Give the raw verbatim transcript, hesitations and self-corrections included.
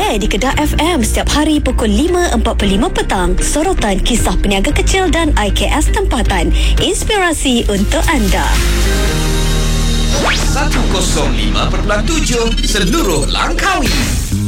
di Kedah F M setiap hari pukul lima empat puluh lima petang. Sorotan kisah peniaga kecil dan I K S tempatan. Inspirasi untuk anda. seratus lima perpuluhan tujuh seluruh Langkawi.